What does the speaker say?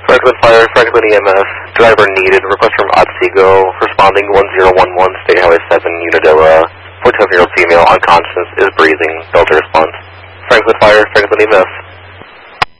Franklin Fire, Franklin EMS, driver needed, request from Otsego, responding 1011 State Highway 7, Unadilla, 47-year-old female, unconscious, is breathing, Delta response. Franklin Fire, Franklin EMS.